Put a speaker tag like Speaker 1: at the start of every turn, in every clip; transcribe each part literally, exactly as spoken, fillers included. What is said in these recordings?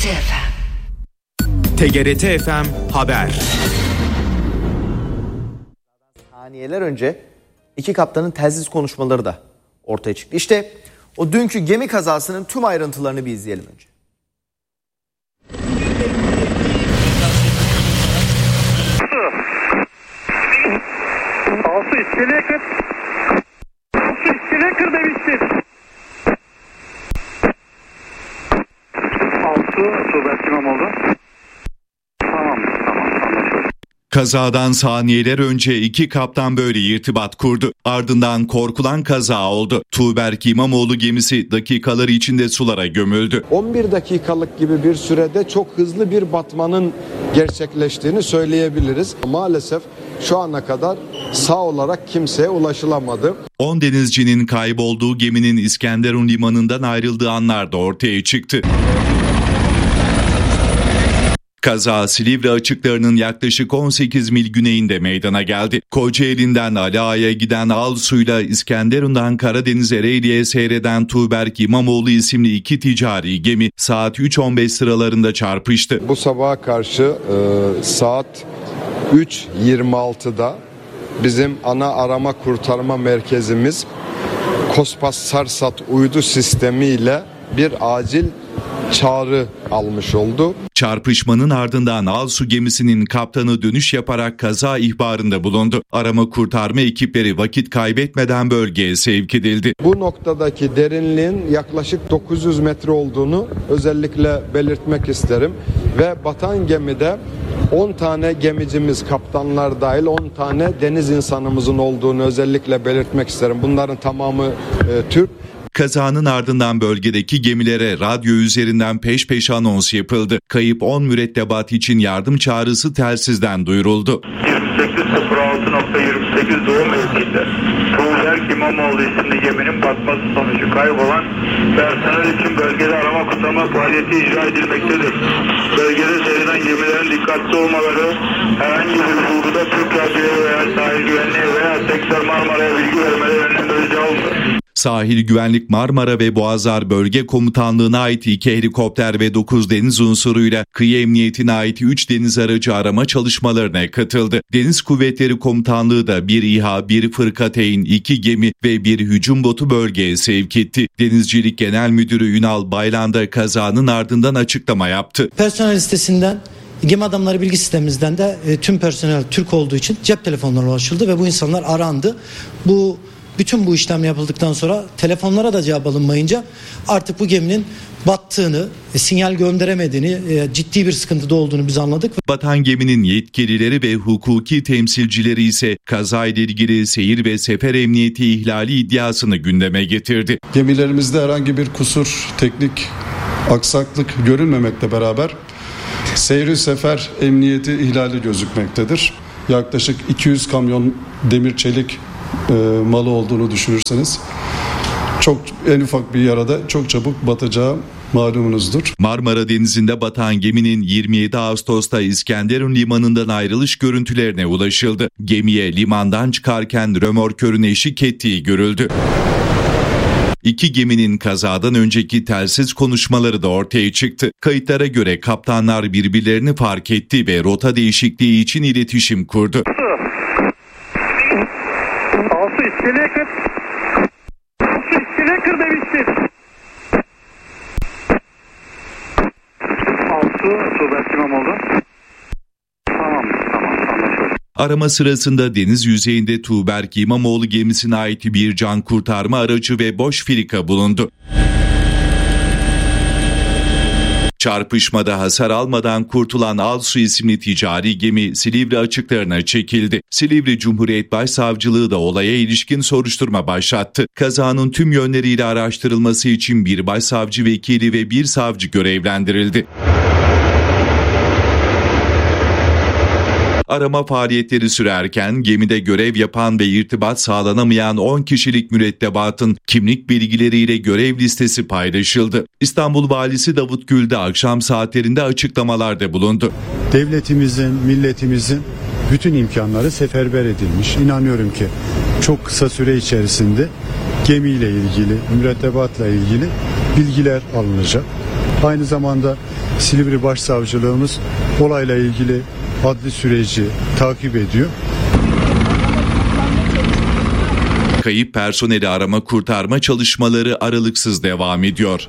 Speaker 1: F M.
Speaker 2: T G R T F M Haber.
Speaker 3: Saniyeler önce iki kaptanın telsiz konuşmaları da ortaya çıktı. İşte o dünkü gemi kazasının tüm ayrıntılarını bir izleyelim önce.
Speaker 4: Altı iskeleye kır. Altı iskeleye kır demiştir. Altı Tuğberk İmamoğlu. Tamam, tamam, anlaşıldı.
Speaker 5: Kazadan saniyeler önce iki kaptan böyle irtibat kurdu. Ardından korkulan kaza oldu. Tuğberk İmamoğlu gemisi dakikalar içinde sulara gömüldü.
Speaker 6: on bir dakikalık gibi bir sürede çok hızlı bir batmanın gerçekleştiğini söyleyebiliriz. Maalesef şu ana kadar sağ olarak kimseye ulaşılamadı.
Speaker 5: on denizcinin kaybolduğu geminin İskenderun limanından ayrıldığı anlar da ortaya çıktı. Kaza Silivri açıklarının yaklaşık on sekiz mil güneyinde meydana geldi. Kocaeli'nden Ali Ağa'ya giden Alsu'yla İskenderun'dan Karadeniz Ereğli'ye seyreden Tuğberk İmamoğlu isimli iki ticari gemi saat üç on beş sıralarında çarpıştı.
Speaker 6: Bu sabaha karşı e, saat üç yirmi altıda bizim ana arama kurtarma merkezimiz Kospas Sarsat uydu sistemiyle bir acil çağrı almış oldu.
Speaker 5: Çarpışmanın ardından Alsu gemisinin kaptanı dönüş yaparak kaza ihbarında bulundu. Arama kurtarma ekipleri vakit kaybetmeden bölgeye sevk edildi.
Speaker 6: Bu noktadaki derinliğin yaklaşık dokuz yüz metre olduğunu özellikle belirtmek isterim ve batan gemide on tane gemicimiz, kaptanlar dahil on tane deniz insanımızın olduğunu özellikle belirtmek isterim. Bunların tamamı e, Türk.
Speaker 5: Kazanın ardından bölgedeki gemilere radyo üzerinden peş peşe anons yapıldı. Kayıp on mürettebat için yardım çağrısı telsizden duyuruldu.
Speaker 4: yirmi sekiz sıfır altı nokta yirmi sekiz doğum mevkiinde Tuğberk İmamoğlu isimli geminin batması sonucu kaybolan personel için bölgede arama kurtarma faaliyeti icra edilmektedir. Bölgede seyreden gemilerin dikkatli olmaları, herhangi bir bulguda Türk radyoya veya sahil güvenliği veya Sektör Marmara'ya bilgi vermeleri önünde rica olunur.
Speaker 5: Sahil Güvenlik Marmara ve Boğazlar Bölge Komutanlığı'na ait iki helikopter ve dokuz deniz unsuruyla Kıyı Emniyeti'ne ait üç deniz aracı arama çalışmalarına katıldı. Deniz Kuvvetleri Komutanlığı da bir İHA, bir fırkateyn, iki gemi ve bir hücum botu bölgeye sevk etti. Denizcilik Genel Müdürü Ünal Baylan da kazanın ardından açıklama yaptı.
Speaker 7: Personel listesinden, gemi adamları bilgi sistemimizden de e, tüm personel Türk olduğu için cep telefonlarına ulaşıldı ve bu insanlar arandı. Bu Bütün bu işlem yapıldıktan sonra telefonlara da cevap alınmayınca artık bu geminin battığını, sinyal gönderemediğini, ciddi bir sıkıntıda olduğunu biz anladık.
Speaker 5: Batan geminin yetkilileri ve hukuki temsilcileri ise kazayla ilgili seyir ve sefer emniyeti ihlali iddiasını gündeme getirdi.
Speaker 8: Gemilerimizde herhangi bir kusur, teknik aksaklık görülmemekle beraber seyir sefer emniyeti ihlali gözükmektedir. Yaklaşık iki yüz kamyon demir çelik E, malı olduğunu düşünürseniz çok en ufak bir yarada çok çabuk batacağı malumunuzdur.
Speaker 5: Marmara Denizi'nde batan geminin yirmi yedi Ağustos'ta İskenderun limanından ayrılış görüntülerine ulaşıldı. Gemiye limandan çıkarken römorkörün eşlik ettiği görüldü. İki geminin kazadan önceki telsiz konuşmaları da ortaya çıktı. Kayıtlara göre kaptanlar birbirlerini fark etti ve rota değişikliği için iletişim kurdu.
Speaker 4: Altı iskeleye kır. Altı iskeleye kır demiştir. Altı Tuğberk İmamoğlu. Tamam, tamam, anlaşıldı.
Speaker 5: Arama sırasında deniz yüzeyinde Tuğberk İmamoğlu gemisine ait bir can kurtarma aracı ve boş filika bulundu. Çarpışmada hasar almadan kurtulan Alsu isimli ticari gemi Silivri açıklarına çekildi. Silivri Cumhuriyet Başsavcılığı da olaya ilişkin soruşturma başlattı. Kazanın tüm yönleriyle araştırılması için bir başsavcı vekili ve bir savcı görevlendirildi. Arama faaliyetleri sürerken gemide görev yapan ve irtibat sağlanamayan on kişilik mürettebatın kimlik bilgileriyle görev listesi paylaşıldı. İstanbul Valisi Davut Gül de akşam saatlerinde açıklamalarda bulundu.
Speaker 9: Devletimizin, milletimizin bütün imkanları seferber edilmiş. İnanıyorum ki çok kısa süre içerisinde gemiyle ilgili, mürettebatla ilgili bilgiler alınacak. Aynı zamanda Silivri Başsavcılığımız olayla ilgili adli süreci takip ediyor.
Speaker 5: Kayıp personeli arama kurtarma çalışmaları aralıksız devam ediyor.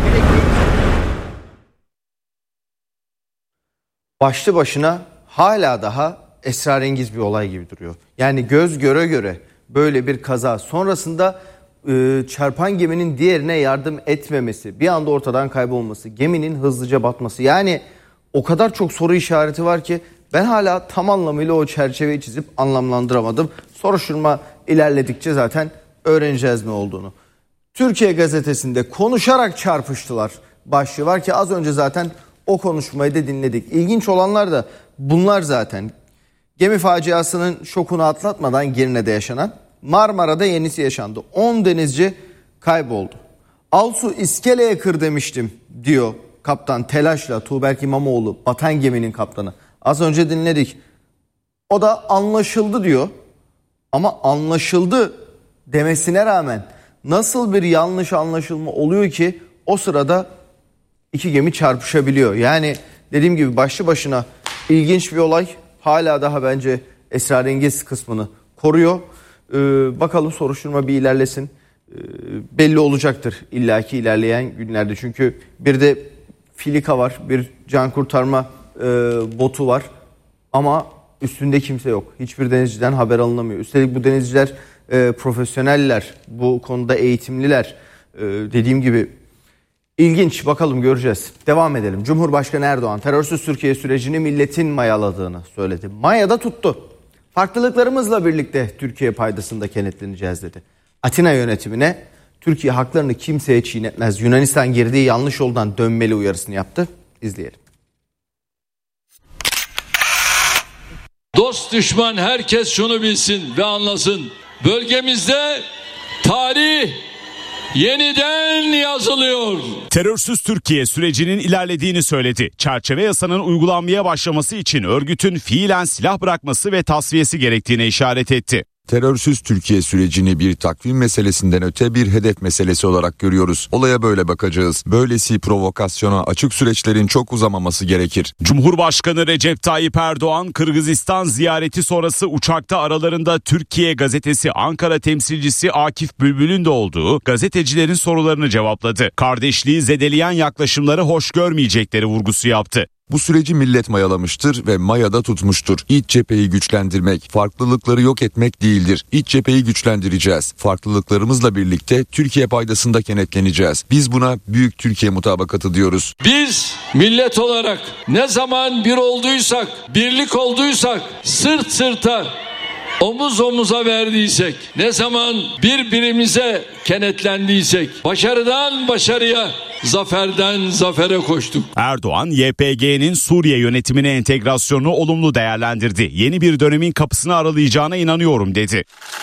Speaker 3: Başlı başına hala daha esrarengiz bir olay gibi duruyor. Yani göz göre göre böyle bir kaza sonrasında e, çarpan geminin diğerine yardım etmemesi, bir anda ortadan kaybolması, geminin hızlıca batması. Yani o kadar çok soru işareti var ki ben hala tam anlamıyla o çerçeveyi çizip anlamlandıramadım. Soruşturma ilerledikçe zaten öğreneceğiz ne olduğunu. Türkiye Gazetesi'nde konuşarak çarpıştılar başlığı var ki az önce zaten o konuşmayı da dinledik. İlginç olanlar da bunlar zaten. Gemi faciasının şokunu atlatmadan Girne'de yaşanan, Marmara'da yenisi yaşandı. on denizci kayboldu. Alsu iskeleye kır demiştim diyor kaptan telaşla Tuğberk İmamoğlu, batan geminin kaptanı. Az önce dinledik. O da anlaşıldı diyor. Ama anlaşıldı demesine rağmen nasıl bir yanlış anlaşılma oluyor ki o sırada iki gemi çarpışabiliyor. Yani dediğim gibi başlı başına ilginç bir olay. Hala daha bence esrarengiz kısmını koruyor. Ee, bakalım soruşturma bir ilerlesin. Ee, belli olacaktır illaki ilerleyen günlerde. Çünkü bir de filika var, bir can kurtarma e, botu var. Ama üstünde kimse yok. Hiçbir denizciden haber alınamıyor. Üstelik bu denizciler e, profesyoneller, bu konuda eğitimliler. E, dediğim gibi İlginç, bakalım göreceğiz. Devam edelim. Cumhurbaşkanı Erdoğan terörsüz Türkiye sürecini milletin mayaladığını söyledi. Mayada tuttu. Farklılıklarımızla birlikte Türkiye paydasında kenetleneceğiz dedi. Atina yönetimine Türkiye haklarını kimseye çiğnetmez, Yunanistan girdiği yanlış yoldan dönmeli uyarısını yaptı. İzleyelim.
Speaker 1: Dost düşman herkes şunu bilsin ve anlasın. Bölgemizde tarih yeniden yazılıyor.
Speaker 10: Terörsüz Türkiye sürecinin ilerlediğini söyledi. Çerçeve yasanın uygulanmaya başlaması için örgütün fiilen silah bırakması ve tasfiyesi gerektiğine işaret etti.
Speaker 11: Terörsüz Türkiye sürecini bir takvim meselesinden öte bir hedef meselesi olarak görüyoruz. Olaya böyle bakacağız. Böylesi provokasyona açık süreçlerin çok uzamaması gerekir.
Speaker 10: Cumhurbaşkanı Recep Tayyip Erdoğan, Kırgızistan ziyareti sonrası uçakta aralarında Türkiye Gazetesi Ankara temsilcisi Akif Bülbül'ün de olduğu gazetecilerin sorularını cevapladı. Kardeşliği zedeleyen yaklaşımları hoş görmeyecekleri vurgusu yaptı.
Speaker 11: Bu süreci millet mayalamıştır ve mayada tutmuştur. İç cepheyi güçlendirmek, farklılıkları yok etmek değildir. İç cepheyi güçlendireceğiz. Farklılıklarımızla birlikte Türkiye paydasında kenetleneceğiz. Biz buna Büyük Türkiye Mutabakatı diyoruz.
Speaker 1: Biz millet olarak ne zaman bir olduysak, birlik olduysak, sırt sırta, omuz omuza verdiysek, ne zaman birbirimize kenetlendiysek, başarıdan başarıya, zaferden zafere koştuk.
Speaker 10: Erdoğan, Y P G'nin Suriye yönetimine entegrasyonunu olumlu değerlendirdi. Yeni bir dönemin kapısını aralayacağına inanıyorum dedi.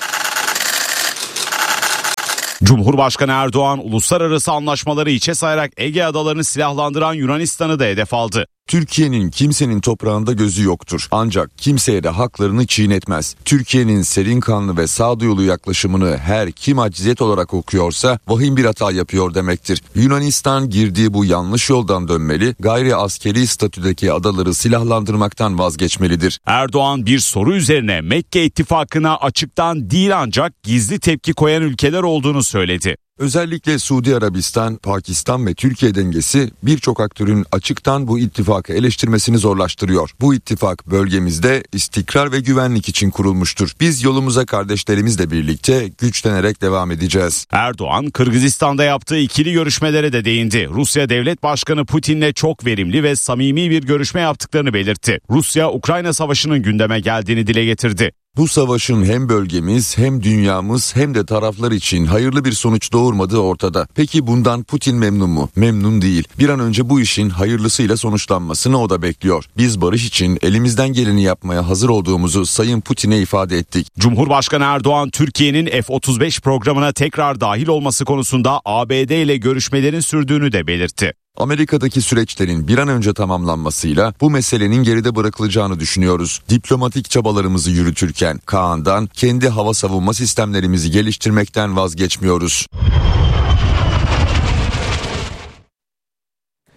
Speaker 10: Cumhurbaşkanı Erdoğan, uluslararası anlaşmaları içe sayarak Ege adalarını silahlandıran Yunanistan'ı da hedef aldı.
Speaker 11: Türkiye'nin kimsenin toprağında gözü yoktur. Ancak kimseye de haklarını çiğnetmez. Türkiye'nin serin kanlı ve sağduyulu yaklaşımını her kim acziyet olarak okuyorsa vahim bir hata yapıyor demektir. Yunanistan girdiği bu yanlış yoldan dönmeli, gayri askeri statüdeki adaları silahlandırmaktan vazgeçmelidir.
Speaker 10: Erdoğan bir soru üzerine Mekke ittifakına açıktan değil ancak gizli tepki koyan ülkeler olduğunu söyledi.
Speaker 11: Özellikle Suudi Arabistan, Pakistan ve Türkiye dengesi birçok aktörün açıktan bu ittifakı eleştirmesini zorlaştırıyor. Bu ittifak bölgemizde istikrar ve güvenlik için kurulmuştur. Biz yolumuza kardeşlerimizle birlikte güçlenerek devam edeceğiz.
Speaker 10: Erdoğan, Kırgızistan'da yaptığı ikili görüşmelere de değindi. Rusya Devlet Başkanı Putin'le çok verimli ve samimi bir görüşme yaptıklarını belirtti. Rusya-Ukrayna savaşının gündeme geldiğini dile getirdi.
Speaker 11: Bu savaşın hem bölgemiz hem dünyamız hem de taraflar için hayırlı bir sonuç doğurmadığı ortada. Peki bundan Putin memnun mu? Memnun değil. Bir an önce bu işin hayırlısıyla sonuçlanmasını o da bekliyor. Biz barış için elimizden geleni yapmaya hazır olduğumuzu Sayın Putin'e ifade ettik.
Speaker 10: Cumhurbaşkanı Erdoğan, Türkiye'nin F otuz beş programına tekrar dahil olması konusunda A B D ile görüşmelerin sürdüğünü de belirtti.
Speaker 11: Amerika'daki süreçlerin bir an önce tamamlanmasıyla bu meselenin geride bırakılacağını düşünüyoruz. Diplomatik çabalarımızı yürütürken Kaan'dan kendi hava savunma sistemlerimizi geliştirmekten vazgeçmiyoruz.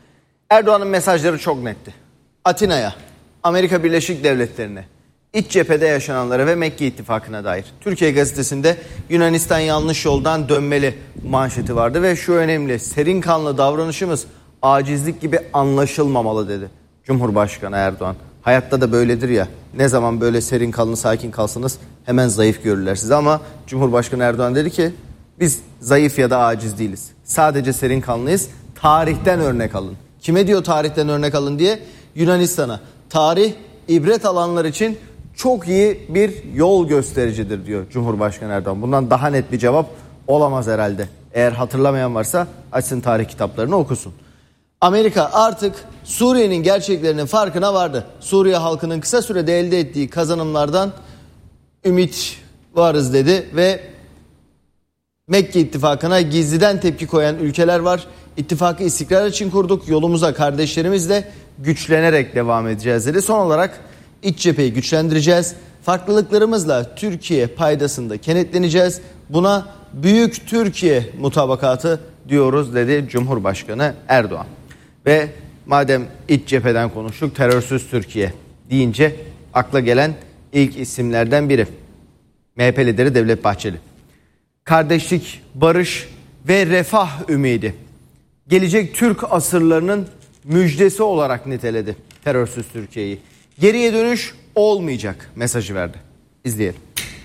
Speaker 3: Erdoğan'ın mesajları çok netti. Atina'ya, Amerika Birleşik Devletleri'ne, iç cephede yaşananlara ve Mekke ittifakına dair. Türkiye Gazetesi'nde Yunanistan yanlış yoldan dönmeli manşeti vardı ve şu önemli: serin kanlı davranışımız acizlik gibi anlaşılmamalı dedi Cumhurbaşkanı Erdoğan. Hayatta da böyledir ya, ne zaman böyle serin kanlı sakin kalsanız hemen zayıf görürler sizi, ama Cumhurbaşkanı Erdoğan dedi ki biz zayıf ya da aciz değiliz. Sadece serin kanlıyız. Tarihten örnek alın. Kime diyor tarihten örnek alın diye? Yunanistan'a. Tarih ibret alanlar için çok iyi bir yol göstericidir diyor Cumhurbaşkanı Erdoğan. Bundan daha net bir cevap olamaz herhalde. Eğer hatırlamayan varsa açsın tarih kitaplarını okusun. Amerika artık Suriye'nin gerçeklerinin farkına vardı. Suriye halkının kısa sürede elde ettiği kazanımlardan ümit varız dedi ve Mekke ittifakına gizliden tepki koyan ülkeler var. İttifakı istikrar için kurduk. Yolumuza kardeşlerimizle güçlenerek devam edeceğiz dedi. Son olarak iç cepheyi güçlendireceğiz. Farklılıklarımızla Türkiye paydasında kenetleneceğiz. Buna büyük Türkiye mutabakatı diyoruz dedi Cumhurbaşkanı Erdoğan. Ve madem iç cepheden konuştuk, terörsüz Türkiye deyince akla gelen ilk isimlerden biri M H P lideri Devlet Bahçeli. Kardeşlik, barış ve refah ümidi, gelecek Türk asırlarının müjdesi olarak niteledi terörsüz Türkiye'yi. Geriye dönüş olmayacak mesajı verdi. İzleyelim.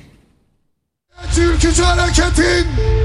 Speaker 12: Türkçü hareketin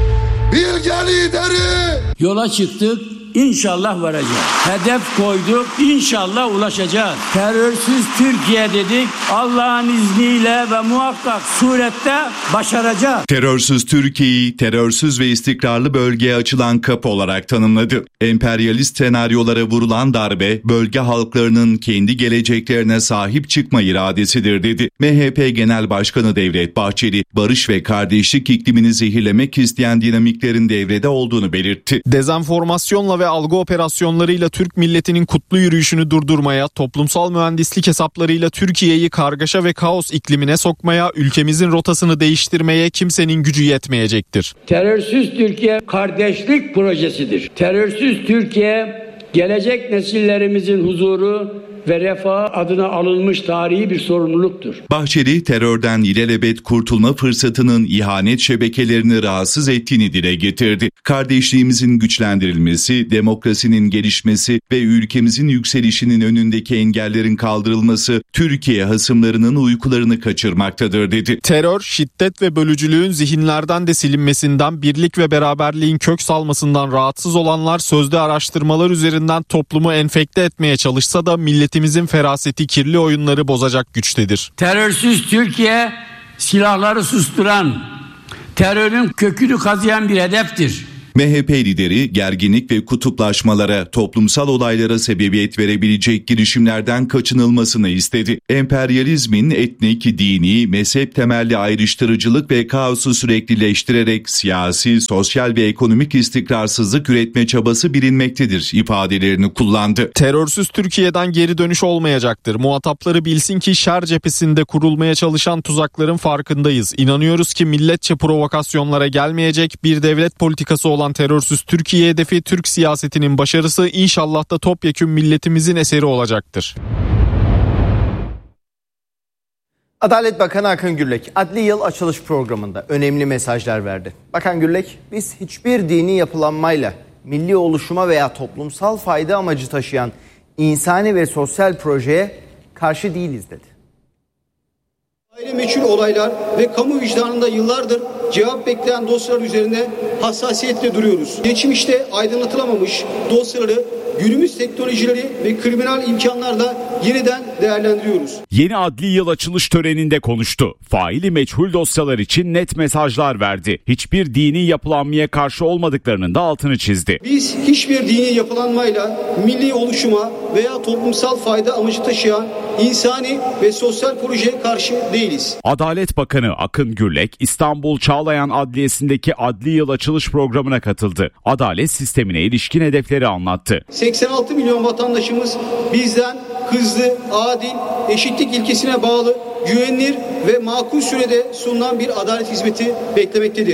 Speaker 12: bilge lideri.
Speaker 13: Yola çıktık, inşallah varacağız. Hedef koyduk, inşallah ulaşacağız. Terörsüz Türkiye dedik, Allah'ın izniyle ve muhakkak surette başaracağız.
Speaker 5: Terörsüz Türkiye'yi terörsüz ve istikrarlı bölgeye açılan kapı olarak tanımladı. Emperyalist senaryolara vurulan darbe, bölge halklarının kendi geleceklerine sahip çıkma iradesidir dedi. M H P Genel Başkanı Devlet Bahçeli, barış ve kardeşlik iklimini zehirlemek isteyen dinamiklerin devrede olduğunu belirtti.
Speaker 14: Dezenformasyonla ve algı operasyonlarıyla Türk milletinin kutlu yürüyüşünü durdurmaya, toplumsal mühendislik hesaplarıyla Türkiye'yi kargaşa ve kaos iklimine sokmaya, ülkemizin rotasını değiştirmeye kimsenin gücü yetmeyecektir.
Speaker 13: Terörsüz Türkiye kardeşlik projesidir. Terörsüz Türkiye gelecek nesillerimizin huzuru ve refah adına alınmış tarihi bir sorumluluktur.
Speaker 5: Bahçeli, terörden ilelebet kurtulma fırsatının ihanet şebekelerini rahatsız ettiğini dile getirdi. Kardeşliğimizin güçlendirilmesi, demokrasinin gelişmesi ve ülkemizin yükselişinin önündeki engellerin kaldırılması Türkiye hasımlarının uykularını kaçırmaktadır dedi.
Speaker 14: Terör, şiddet ve bölücülüğün zihinlerden de silinmesinden, birlik ve beraberliğin kök salmasından rahatsız olanlar sözde araştırmalar üzerinden toplumu enfekte etmeye çalışsa da millet Milletimizin feraseti kirli oyunları bozacak güçtedir.
Speaker 13: Terörsüz Türkiye silahları susturan, terörün kökünü kazıyan bir hedeftir.
Speaker 5: M H P lideri gerginlik ve kutuplaşmalara, toplumsal olaylara sebebiyet verebilecek girişimlerden kaçınılmasını istedi. Emperyalizmin etnik, dini, mezhep temelli ayrıştırıcılık ve kaosu süreklileştirerek siyasi, sosyal ve ekonomik istikrarsızlık üretme çabası bilinmektedir ifadelerini kullandı.
Speaker 14: Terörsüz Türkiye'den geri dönüş olmayacaktır. Muhatapları bilsin ki şer cephesinde kurulmaya çalışan tuzakların farkındayız. İnanıyoruz ki milletçe provokasyonlara gelmeyecek, bir devlet politikası olan terörsüz Türkiye hedefi, Türk siyasetinin başarısı, inşallah da topyekün milletimizin eseri olacaktır.
Speaker 3: Adalet Bakanı Akın Gürlek adli yıl açılış programında önemli mesajlar verdi. Bakan Gürlek, biz hiçbir dini yapılanmayla milli oluşuma veya toplumsal fayda amacı taşıyan insani ve sosyal projeye karşı değiliz dedi.
Speaker 15: Aile meçhul olaylar ve kamu vicdanında yıllardır cevap bekleyen dosyalar üzerine hassasiyetle duruyoruz. Geçmişte aydınlatılamamış dosyaları günümüz teknolojileri ve kriminal imkanlarla yeniden değerlendiriyoruz.
Speaker 10: Yeni adli yıl açılış töreninde konuştu. Faili meçhul dosyalar için net mesajlar verdi. Hiçbir dini yapılanmaya karşı olmadıklarının da altını çizdi.
Speaker 15: Biz hiçbir dini yapılanmayla milli oluşuma veya toplumsal fayda amacı taşıyan insani ve sosyal projeye karşı değiliz.
Speaker 10: Adalet Bakanı Akın Gürlek, İstanbul Çağlayan Adliyesi'ndeki adli yıl açılış programına katıldı. Adalet sistemine ilişkin hedefleri anlattı.
Speaker 15: seksen altı milyon vatandaşımız bizden hızlı, adil, eşitlik ilkesine bağlı, güvenilir ve makul sürede sunulan bir adalet hizmeti beklemektedir.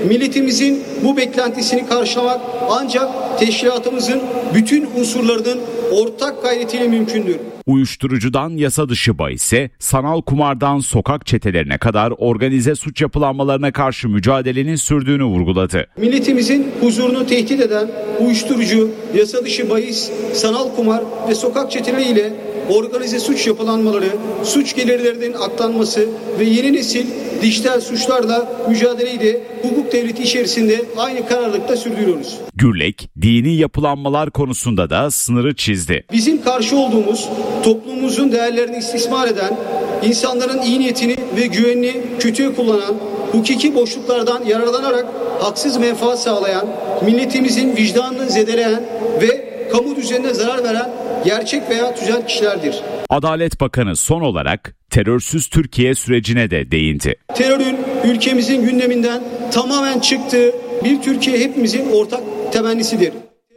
Speaker 15: Milletimizin bu beklentisini karşılamak ancak teşkilatımızın bütün unsurlarının ortak gayretiyle mümkündür.
Speaker 10: Uyuşturucudan yasa dışı bahise, sanal kumardan sokak çetelerine kadar organize suç yapılanmalarına karşı mücadelenin sürdüğünü vurguladı.
Speaker 15: Milletimizin huzurunu tehdit eden uyuşturucu, yasa dışı bahis, sanal kumar ve sokak çeteleriyle organize suç yapılanmaları, suç gelirlerinin aklanması ve yeni nesil dijital suçlarla mücadeleyi de hukuk devleti içerisinde aynı kararlılıkta sürdürüyoruz.
Speaker 10: Gürlek, dini yapılanmalar konusunda da sınırı çizdi.
Speaker 15: Bizim karşı olduğumuz toplumumuzun değerlerini istismar eden, insanların iyi niyetini ve güvenini kötüye kullanan, hukuki boşluklardan yararlanarak haksız menfaat sağlayan, milletimizin vicdanını zedeleyen ve kamu düzenine zarar veren gerçek veya tüzel kişilerdir.
Speaker 10: Adalet Bakanı son olarak terörsüz Türkiye sürecine de değindi.
Speaker 15: Terörün ülkemizin gündeminden tamamen çıktığı bir Türkiye hepimizin ortak temennisidir.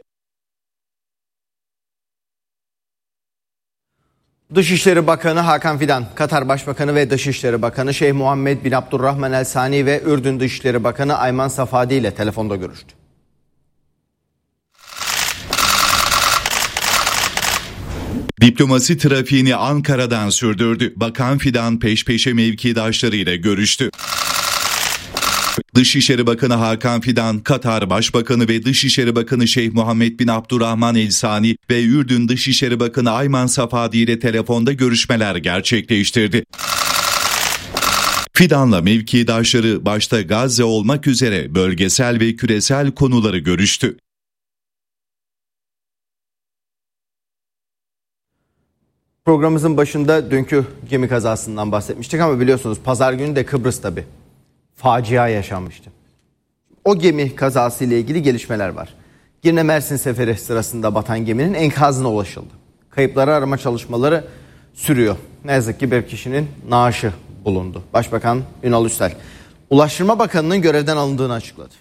Speaker 3: Dışişleri Bakanı Hakan Fidan, Katar Başbakanı ve Dışişleri Bakanı Şeyh Muhammed bin Abdurrahman El Sani ve Ürdün Dışişleri Bakanı Ayman Safadi ile telefonda görüştü.
Speaker 5: Diplomasi trafiğini Ankara'dan sürdürdü. Bakan Fidan peş peşe mevkidaşlarıyla görüştü. Dışişleri Bakanı Hakan Fidan, Katar Başbakanı ve Dışişleri Bakanı Şeyh Muhammed bin Abdurrahman El Sani ve Ürdün Dışişleri Bakanı Ayman Safadi ile telefonda görüşmeler gerçekleştirdi. Fidan'la mevkidaşları başta Gazze olmak üzere bölgesel ve küresel konuları görüştü.
Speaker 3: Programımızın başında dünkü gemi kazasından bahsetmiştik ama biliyorsunuz pazar günü de Kıbrıs'ta bir facia yaşanmıştı. O gemi kazası ile ilgili gelişmeler var. Girne Mersin seferi sırasında batan geminin enkazına ulaşıldı. Kayıpları arama çalışmaları sürüyor. Ne yazık ki bir kişinin naaşı bulundu. Başbakan Ünal Üstel, Ulaştırma Bakanı'nın görevden alındığını açıkladı.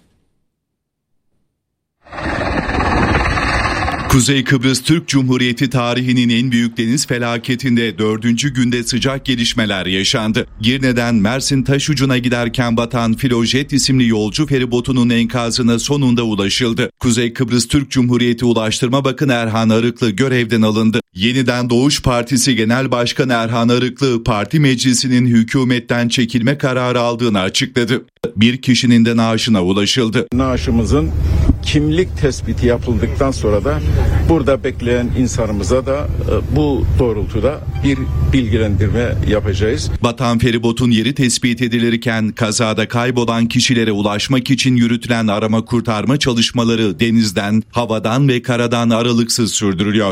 Speaker 5: Kuzey Kıbrıs Türk Cumhuriyeti tarihinin en büyük deniz felaketinde dördüncü günde sıcak gelişmeler yaşandı. Girne'den Mersin Taşucu'na giderken batan Filojet isimli yolcu feribotunun enkazına sonunda ulaşıldı. Kuzey Kıbrıs Türk Cumhuriyeti Ulaştırma Bakanı Erhan Arıklı görevden alındı. Yeniden Doğuş Partisi Genel Başkanı Erhan Arıklı, parti meclisinin hükümetten çekilme kararı aldığını açıkladı. Bir kişinin de naaşına ulaşıldı.
Speaker 16: Naaşımızın kimlik tespiti yapıldıktan sonra da burada bekleyen insanımıza da bu doğrultuda bir bilgilendirme yapacağız.
Speaker 5: Batan feribotun yeri tespit edilirken kazada kaybolan kişilere ulaşmak için yürütülen arama kurtarma çalışmaları denizden, havadan ve karadan aralıksız sürdürülüyor.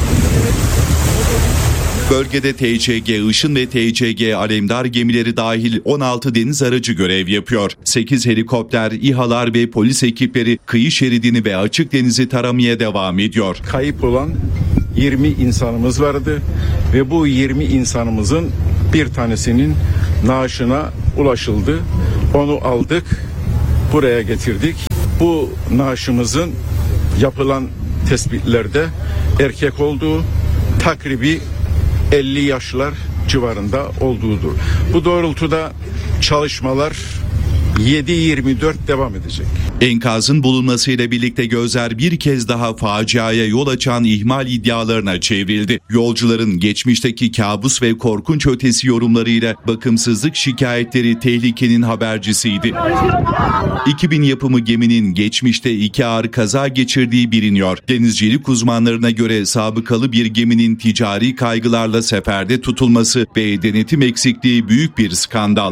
Speaker 5: Bölgede T C G Işın ve T C G Alemdar gemileri dahil on altı deniz aracı görev yapıyor. sekiz helikopter, İHA'lar ve polis ekipleri kıyı şeridini ve açık denizi taramaya devam ediyor.
Speaker 16: Kayıp olan yirmi insanımız vardı ve bu yirmi insanımızın bir tanesinin naaşına ulaşıldı. Onu aldık, buraya getirdik. Bu naaşımızın yapılan tespitlerde erkek olduğu, takribi elli yaşlar civarında olduğudur. Bu doğrultuda çalışmalar yedi yirmi dört devam edecek.
Speaker 5: Enkazın bulunmasıyla birlikte gözler bir kez daha faciaya yol açan ihmal iddialarına çevrildi. Yolcuların geçmişteki kabus ve korkunç ötesi yorumlarıyla bakımsızlık şikayetleri tehlikenin habercisiydi. iki bin yapımı geminin geçmişte iki ağır kaza geçirdiği biliniyor. Denizcilik uzmanlarına göre sabıkalı bir geminin ticari kaygılarla seferde tutulması ve denetim eksikliği büyük bir skandal.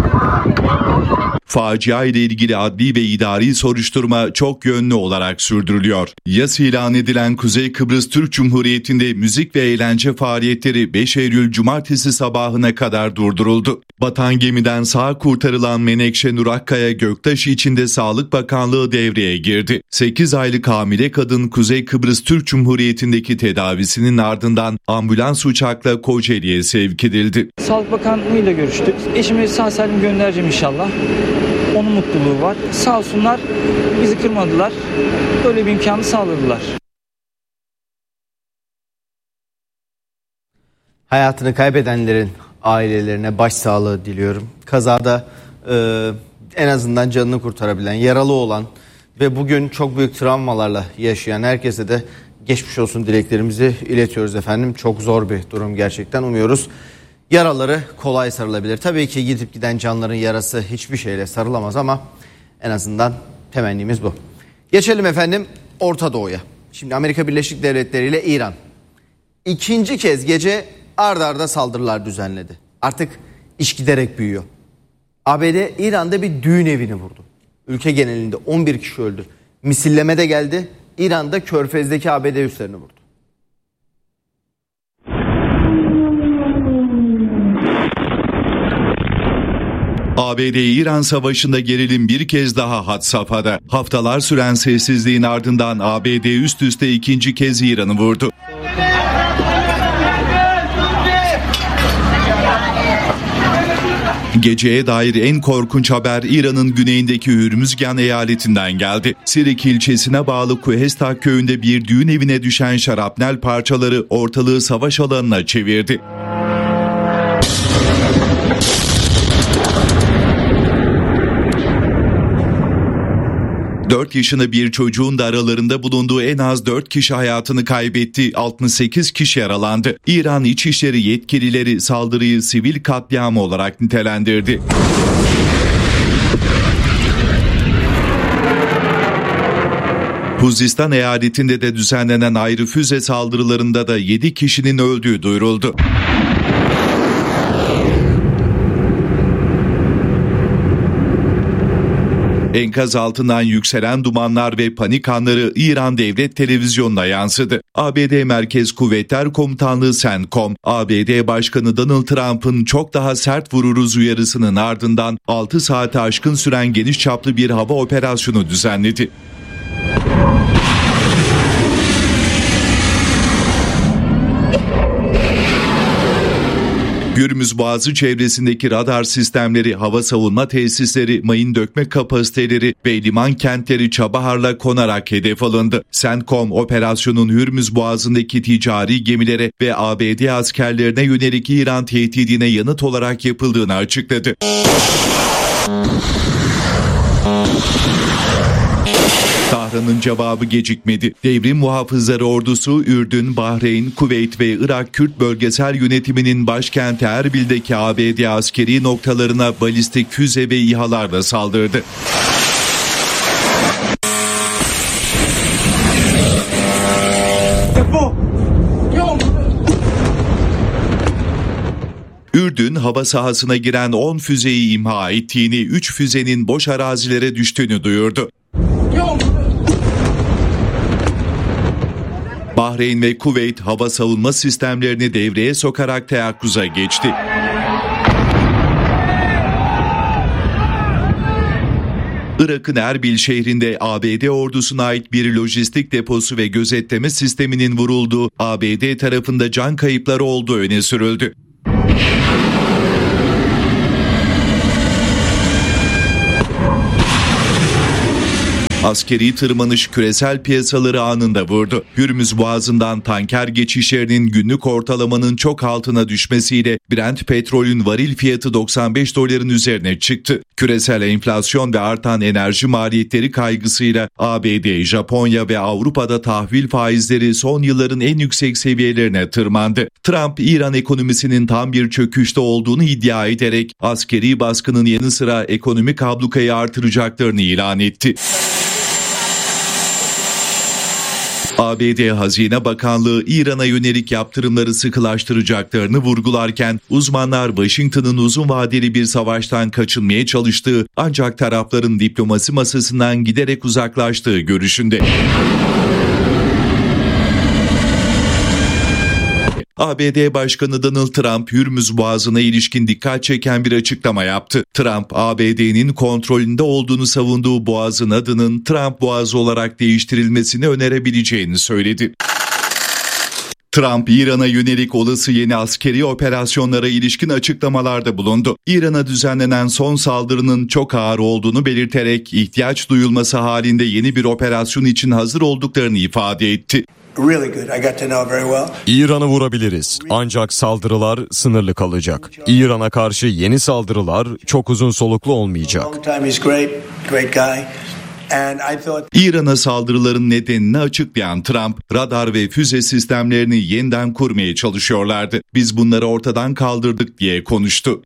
Speaker 5: Facia ile ilgili adli ve idari soruşturma çok yönlü olarak sürdürülüyor. Yas ilan edilen Kuzey Kıbrıs Türk Cumhuriyeti'nde müzik ve eğlence faaliyetleri beş Eylül Cumartesi sabahına kadar durduruldu. Batan gemiden sağ kurtarılan Menekşe Nur Akkaya Göktaş içinde Sağlık Bakanlığı devreye girdi. sekiz aylık hamile kadın Kuzey Kıbrıs Türk Cumhuriyeti'ndeki tedavisinin ardından ambulans uçakla Kocaeli'ye sevk edildi.
Speaker 17: Sağlık Bakanlığı ile görüştük. Eşimi sağ salim göndereceğim inşallah. Onun mutluluğu var. Sağ olsunlar, bizi kırmadılar. Böyle bir imkanı sağladılar.
Speaker 3: Hayatını kaybedenlerin ailelerine başsağlığı diliyorum. Kazada e, en azından canını kurtarabilen, yaralı olan ve bugün çok büyük travmalarla yaşayan herkese de geçmiş olsun dileklerimizi iletiyoruz efendim. Çok zor bir durum gerçekten. Umuyoruz yaraları kolay sarılabilir. Tabii ki gidip giden canların yarası hiçbir şeyle sarılamaz ama en azından temennimiz bu. Geçelim efendim Orta Doğu'ya. Şimdi Amerika Birleşik Devletleri ile İran ikinci kez gece ard arda saldırılar düzenledi. Artık iş giderek büyüyor. A B D İran'da bir düğün evini vurdu. Ülke genelinde on bir kişi öldü. Misilleme de geldi. İran'da Körfez'deki A B D üslerini vurdu.
Speaker 5: A B D-İran savaşında gerilim bir kez daha had safhada. Haftalar süren sessizliğin ardından A B D üst üste ikinci kez İran'ı vurdu. Geceye dair en korkunç haber İran'ın güneyindeki Hürmüzgan eyaletinden geldi. Sirik ilçesine bağlı Kuhestak köyünde bir düğün evine düşen şarapnel parçaları ortalığı savaş alanına çevirdi. dört yaşında bir çocuğun da aralarında bulunduğu en az dört kişi hayatını kaybetti, altmış sekiz kişi yaralandı. İran İçişleri yetkilileri saldırıyı sivil katliam olarak nitelendirdi. Huzistan eyaletinde de düzenlenen ayrı füze saldırılarında da yedi kişinin öldüğü duyuruldu. Enkaz altından yükselen dumanlar ve panik anları İran Devlet Televizyonu'na yansıdı. A B D Merkez Kuvvetler Komutanlığı CENTCOM, A B D Başkanı Donald Trump'ın çok daha sert vururuz uyarısının ardından altı saate aşkın süren geniş çaplı bir hava operasyonu düzenledi. Hürmüz Boğazı çevresindeki radar sistemleri, hava savunma tesisleri, mayın dökme kapasiteleri ve liman kentleri Çabahar'la konarak hedef alındı. CENTCOM operasyonun Hürmüz Boğazı'ndaki ticari gemilere ve A B D askerlerine yönelik İran tehdidine yanıt olarak yapıldığını açıkladı. Tahran'ın cevabı gecikmedi. Devrim Muhafızları Ordusu, Ürdün, Bahreyn, Kuveyt ve Irak Kürt Bölgesel Yönetimi'nin başkenti Erbil'deki A B D askeri noktalarına balistik füze ve İHA'larla saldırdı. Ürdün hava sahasına giren on füzeyi imha ettiğini, üç füzenin boş arazilere düştüğünü duyurdu. Bahreyn ve Kuveyt hava savunma sistemlerini devreye sokarak teyakkuza geçti. Irak'ın Erbil şehrinde A B D ordusuna ait bir lojistik deposu ve gözetleme sisteminin vurulduğu, A B D tarafında can kayıpları olduğu öne sürüldü. Askeri tırmanış küresel piyasaları anında vurdu. Hürmüz Boğazı'ndan tanker geçişlerinin günlük ortalamanın çok altına düşmesiyle Brent petrolün varil fiyatı doksan beş doların üzerine çıktı. Küresel enflasyon ve artan enerji maliyetleri kaygısıyla A B D, Japonya ve Avrupa'da tahvil faizleri son yılların en yüksek seviyelerine tırmandı. Trump, İran ekonomisinin tam bir çöküşte olduğunu iddia ederek askeri baskının yanı sıra ekonomik ablukayı artıracaklarını ilan etti. A B D Hazine Bakanlığı İran'a yönelik yaptırımları sıkılaştıracaklarını vurgularken uzmanlar Washington'ın uzun vadeli bir savaştan kaçınmaya çalıştığı ancak tarafların diplomasi masasından giderek uzaklaştığı görüşünde. A B D Başkanı Donald Trump, Hürmüz Boğazı'na ilişkin dikkat çeken bir açıklama yaptı. Trump, A B D'nin kontrolünde olduğunu savunduğu boğazın adının Trump Boğazı olarak değiştirilmesini önerebileceğini söyledi. Trump, İran'a yönelik olası yeni askeri operasyonlara ilişkin açıklamalarda bulundu. İran'a düzenlenen son saldırının çok ağır olduğunu belirterek ihtiyaç duyulması halinde yeni bir operasyon için hazır olduklarını ifade etti.
Speaker 18: İran'ı vurabiliriz ancak saldırılar sınırlı kalacak. İran'a karşı yeni saldırılar çok uzun soluklu olmayacak.
Speaker 5: İran'a saldırıların nedenini açıklayan Trump, radar ve füze sistemlerini yeniden kurmaya çalışıyorlardı. Biz bunları ortadan kaldırdık diye konuştu.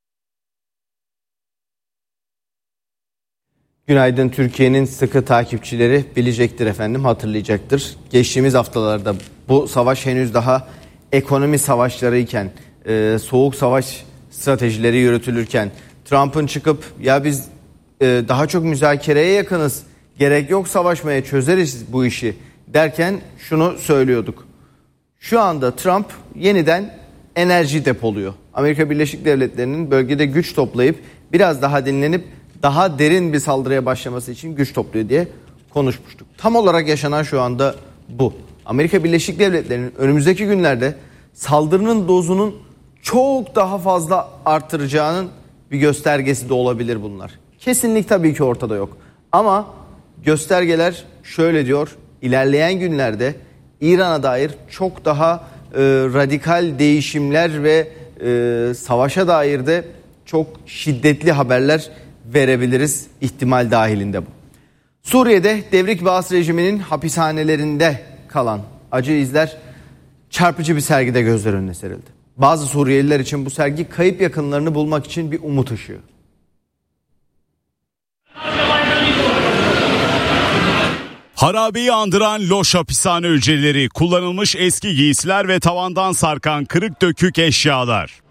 Speaker 3: Günaydın. Türkiye'nin sıkı takipçileri bilecektir efendim, hatırlayacaktır. Geçtiğimiz haftalarda bu savaş henüz daha ekonomi savaşları iken, e, soğuk savaş stratejileri yürütülürken Trump'ın çıkıp ya biz e, daha çok müzakereye yakınız, gerek yok savaşmaya, çözeriz bu işi derken şunu söylüyorduk. Şu anda Trump yeniden enerji depoluyor. Amerika Birleşik Devletleri'nin bölgede güç toplayıp biraz daha dinlenip daha derin bir saldırıya başlaması için güç topluyor diye konuşmuştuk. Tam olarak yaşanan şu anda bu. Amerika Birleşik Devletleri'nin önümüzdeki günlerde saldırının dozunun çok daha fazla artıracağının bir göstergesi de olabilir bunlar. Kesinlik tabii ki ortada yok. Ama göstergeler şöyle diyor: ilerleyen günlerde İran'a dair çok daha e, radikal değişimler ve e, savaşa dair de çok şiddetli haberler verebiliriz, ihtimal dahilinde bu. Suriye'de Devrik Baas rejiminin hapishanelerinde kalan acı izler çarpıcı bir sergide gözler önüne serildi. Bazı Suriyeliler için bu sergi kayıp yakınlarını bulmak için bir umut ışığı.
Speaker 10: Harabeyi andıran loş hapishane hücreleri, kullanılmış eski giysiler ve tavandan sarkan kırık dökük eşyalar.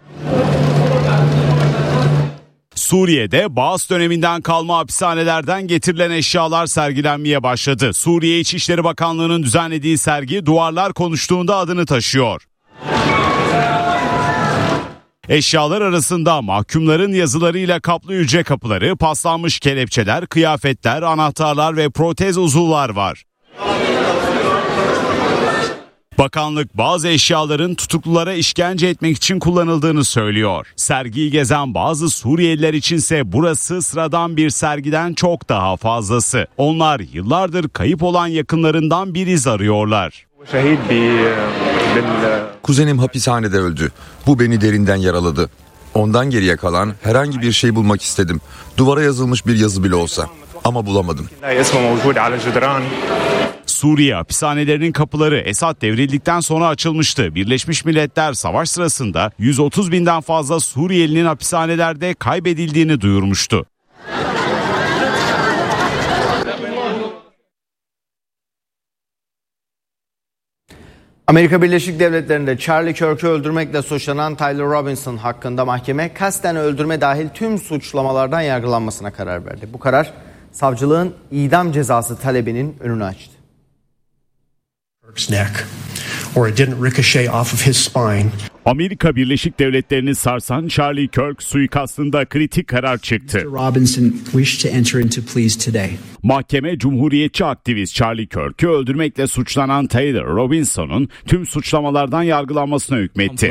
Speaker 10: Suriye'de Baas döneminden kalma hapishanelerden getirilen eşyalar sergilenmeye başladı. Suriye İçişleri Bakanlığı'nın düzenlediği sergi Duvarlar Konuştuğunda adını taşıyor. Eşyalar arasında mahkumların yazılarıyla kaplı hücre kapıları, paslanmış kelepçeler, kıyafetler, anahtarlar ve protez uzuvlar var. Bakanlık bazı eşyaların tutuklulara işkence etmek için kullanıldığını söylüyor. Sergiyi gezen bazı Suriyeliler içinse burası sıradan bir sergiden çok daha fazlası. Onlar yıllardır kayıp olan yakınlarından bir iz arıyorlar.
Speaker 11: Kuzenim hapishanede öldü. Bu beni derinden yaraladı. Ondan geriye kalan herhangi bir şey bulmak istedim. Duvara yazılmış bir yazı bile olsa. Ama bulamadım.
Speaker 10: Suriye hapishanelerinin kapıları Esad devrildikten sonra açılmıştı. Birleşmiş Milletler savaş sırasında yüz otuz binden fazla Suriyelinin hapishanelerde kaybedildiğini duyurmuştu.
Speaker 3: Amerika Birleşik Devletleri'nde Charlie Kirk'ü öldürmekle suçlanan Tyler Robinson hakkında mahkeme kasten öldürme dahil tüm suçlamalardan yargılanmasına karar verdi. Bu karar savcılığın idam cezası talebinin önünü açtı.
Speaker 10: Amerika Birleşik Devletleri'ni sarsan Charlie Kirk suikastında kritik karar çıktı. Mahkeme Cumhuriyetçi aktivist Charlie Kirk'ü öldürmekle suçlanan Taylor Robinson'un tüm suçlamalardan yargılanmasına hükmetti.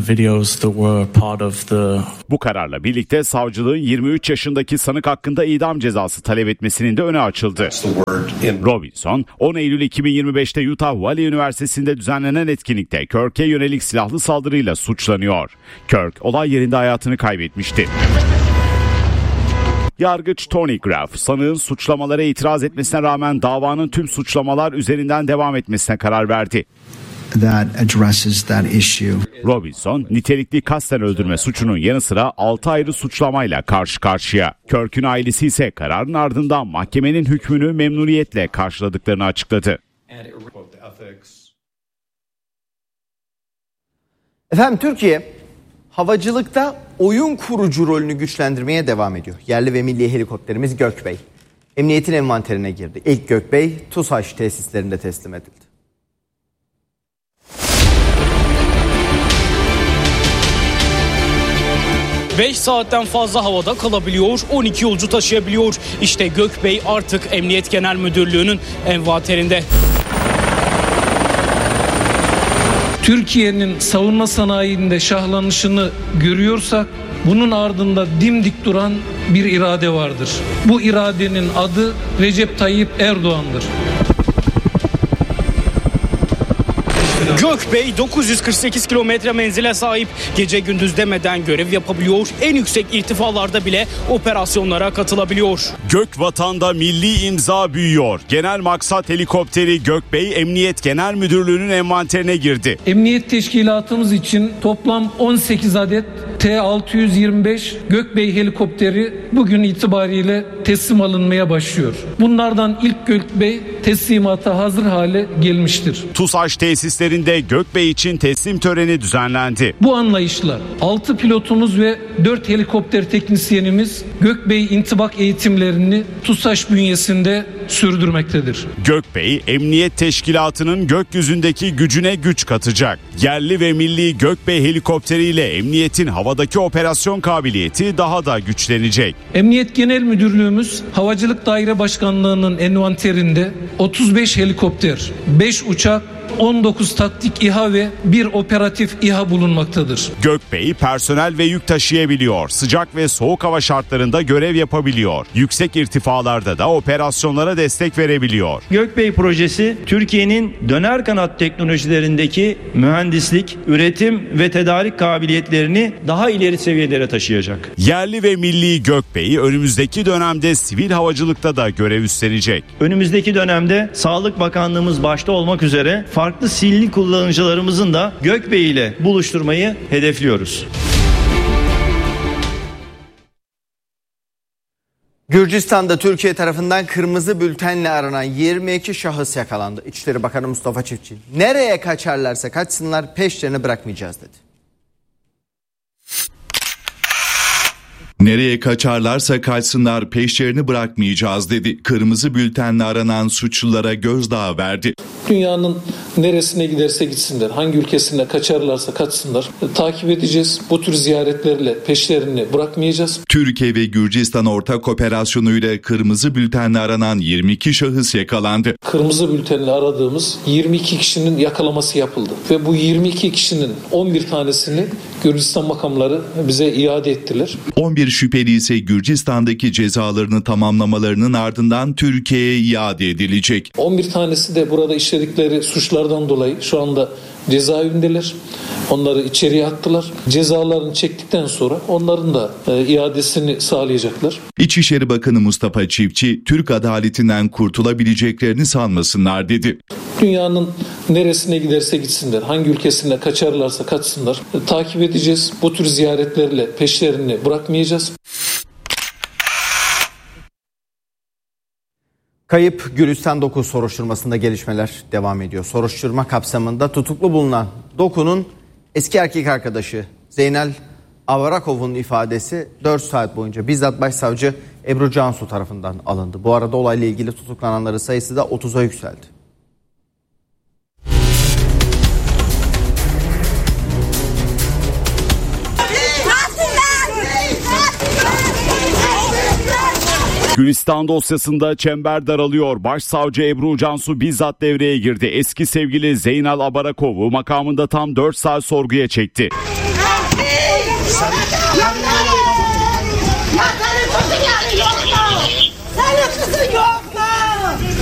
Speaker 10: Bu kararla birlikte savcılığın yirmi üç yaşındaki sanık hakkında idam cezası talep etmesinin de önü açıldı. Robinson, on Eylül iki bin yirmi beşte Utah Valley Üniversitesi'nde düzenlenen etkinlikte Kirk'e yönelik silahlı saldırıyla suçlanıyor. Kirk olay yerinde hayatını kaybetmişti. Yargıç Tony Graff, sanığın suçlamalara itiraz etmesine rağmen davanın tüm suçlamalar üzerinden devam etmesine karar verdi. Robinson, nitelikli kasten öldürme suçunun yanı sıra altı ayrı suçlamayla karşı karşıya. Kirk'ün ailesi ise kararın ardından mahkemenin hükmünü memnuniyetle karşıladıklarını açıkladı.
Speaker 3: Efendim, Türkiye havacılıkta oyun kurucu rolünü güçlendirmeye devam ediyor. Yerli ve milli helikopterimiz Gökbey emniyetin envanterine girdi. İlk Gökbey TUSAŞ tesislerinde teslim edildi.
Speaker 19: beş saatten fazla havada kalabiliyor, on iki yolcu taşıyabiliyor. İşte Gökbey artık Emniyet Genel Müdürlüğü'nün envanterinde.
Speaker 20: Türkiye'nin savunma sanayinde şahlanışını görüyorsak bunun ardında dimdik duran bir irade vardır. Bu iradenin adı Recep Tayyip Erdoğan'dır.
Speaker 19: Gökbey dokuz yüz kırk sekiz kilometre menzile sahip. Gece gündüz demeden görev yapabiliyor. En yüksek irtifalarda bile operasyonlara katılabiliyor.
Speaker 10: Gökvatan'da milli imza büyüyor. Genel maksat helikopteri Gökbey Emniyet Genel Müdürlüğü'nün envanterine girdi.
Speaker 20: Emniyet teşkilatımız için toplam on sekiz adet T altı yüz yirmi beş Gökbey helikopteri bugün itibariyle teslim alınmaya başlıyor. Bunlardan ilk Gökbey teslimata hazır hale gelmiştir.
Speaker 10: TUSAŞ tesislerinde Gökbey için teslim töreni düzenlendi.
Speaker 20: Bu anlayışla altı pilotumuz ve dört helikopter teknisyenimiz Gökbey intibak eğitimlerini TUSAŞ bünyesinde sürdürmektedir.
Speaker 10: Gökbey, Emniyet Teşkilatı'nın gökyüzündeki gücüne güç katacak. Yerli ve milli Gökbey helikopteriyle emniyetin havadaki operasyon kabiliyeti daha da güçlenecek.
Speaker 20: Emniyet Genel Müdürlüğümüz Havacılık Daire Başkanlığı'nın envanterinde otuz beş helikopter, beş uçak, on dokuz taktik İHA ve bir operatif İHA bulunmaktadır.
Speaker 10: Gökbey personel ve yük taşıyabiliyor. Sıcak ve soğuk hava şartlarında görev yapabiliyor. Yüksek irtifalarda da operasyonlara destek verebiliyor.
Speaker 21: Gökbey projesi Türkiye'nin döner kanat teknolojilerindeki mühendislik, üretim ve tedarik kabiliyetlerini daha ileri seviyelere taşıyacak.
Speaker 10: Yerli ve milli Gökbey önümüzdeki dönemde sivil havacılıkta da görev üstlenecek.
Speaker 21: Önümüzdeki dönemde Sağlık Bakanlığımız başta olmak üzere farklı sivil kullanıcılarımızın da Gökbey ile buluşturmayı hedefliyoruz.
Speaker 3: Gürcistan'da Türkiye tarafından kırmızı bültenle aranan yirmi iki şahıs yakalandı. İçişleri Bakanı Mustafa Çiftçi, nereye kaçarlarsa kaçsınlar peşlerini bırakmayacağız dedi.
Speaker 5: Nereye kaçarlarsa kaçsınlar peşlerini bırakmayacağız dedi. Kırmızı bültenle aranan suçlulara gözdağı verdi.
Speaker 20: Dünyanın neresine giderse gitsinler, hangi ülkesine kaçarlarsa kaçsınlar takip edeceğiz. Bu tür ziyaretlerle peşlerini bırakmayacağız.
Speaker 5: Türkiye ve Gürcistan ortak operasyonuyla kırmızı bültenle aranan yirmi iki şahıs yakalandı.
Speaker 20: Kırmızı bültenle aradığımız yirmi iki kişinin yakalaması yapıldı. Ve bu yirmi iki kişinin on bir tanesini Gürcistan makamları bize iade ettiler.
Speaker 5: on bir şüpheli ise Gürcistan'daki cezalarını tamamlamalarının ardından Türkiye'ye iade edilecek.
Speaker 20: on bir tanesi de burada işledikleri suçlardan dolayı şu anda cezaevindeler. Onları içeriye attılar. Cezalarını çektikten sonra onların da e, iadesini sağlayacaklar.
Speaker 5: İçişleri Bakanı Mustafa Çiftçi, Türk adaletinden kurtulabileceklerini sanmasınlar dedi.
Speaker 20: Dünyanın neresine giderse gitsinler, hangi ülkesine kaçarlarsa kaçsınlar e, takip edeceğiz. Bu tür ziyaretlerle peşlerini bırakmayacağız.
Speaker 3: Kayıp Gülistan Doku soruşturmasında gelişmeler devam ediyor. Soruşturma kapsamında tutuklu bulunan Doku'nun eski erkek arkadaşı Zeynel Avarakov'un ifadesi dört saat boyunca bizzat başsavcı Ebru Cansu tarafından alındı. Bu arada olayla ilgili tutuklananların sayısı da otuza yükseldi.
Speaker 10: Gülistan dosyasında çember daralıyor. Başsavcı Ebru Cansu bizzat devreye girdi. Eski sevgili Zeynel Abarakov'u makamında tam dört saat sorguya çekti.
Speaker 22: Senin kızın yok.